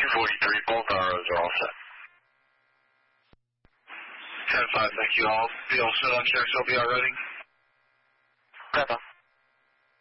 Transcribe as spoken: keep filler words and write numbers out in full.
two forty-three, both R Os are all set. ten five, thank you all. Be all set on checks, I'll be out ready. Pepper.